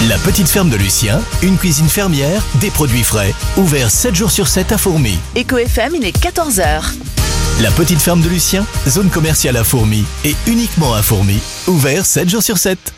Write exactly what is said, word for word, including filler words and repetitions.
La petite ferme de Lucien, une cuisine fermière, des produits frais, ouvert sept jours sur sept à Fourmi. Eco F M, il est quatorze heures. La petite ferme de Lucien, zone commerciale à Fourmi et uniquement à Fourmi, ouvert sept jours sur sept.